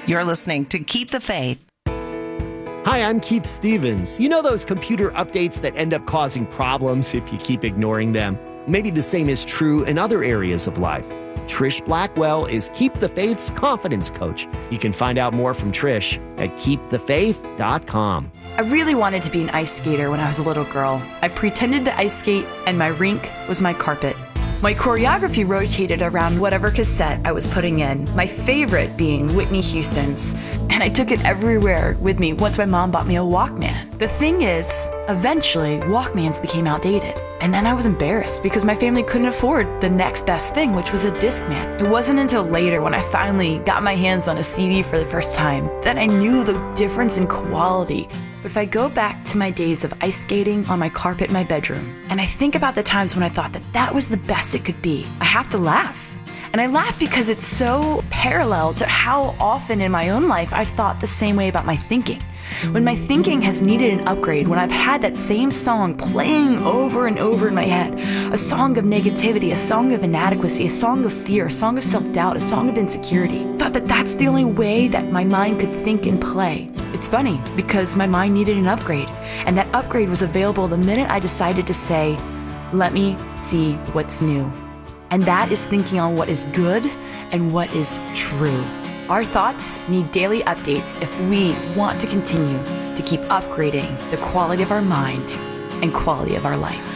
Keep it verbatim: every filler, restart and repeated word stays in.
You're listening to Keep the Faith. Hi, I'm Keith Stevens. You know those computer updates that end up causing problems if you keep ignoring them? Maybe the same is true in other areas of life. Trish Blackwell is Keep the Faith's confidence coach. You can find out more from Trish at keep the faith dot com. I really wanted to be an ice skater when I was a little girl. I pretended to ice skate, and my rink was my carpet. My choreography rotated around whatever cassette I was putting in, my favorite being Whitney Houston's. And I took it everywhere with me once my mom bought me a Walkman. The thing is, eventually, Walkmans became outdated. And then I was embarrassed because my family couldn't afford the next best thing, which was a Discman. It wasn't until later when I finally got my hands on a C D for the first time that I knew the difference in quality. But if I go back to my days of ice skating on my carpet in my bedroom, and I think about the times when I thought that that was the best it could be, I have to laugh. And I laugh because it's so parallel to how often in my own life I've thought the same way about my thinking. When my thinking has needed an upgrade, when I've had that same song playing over and over in my head, a song of negativity, a song of inadequacy, a song of fear, a song of self-doubt, a song of insecurity, thought that that's the only way that my mind could think and play. It's funny because my mind needed an upgrade, and that upgrade was available the minute I decided to say, let me see what's new. And that is thinking on what is good and what is true. Our thoughts need daily updates if we want to continue to keep upgrading the quality of our mind and quality of our life.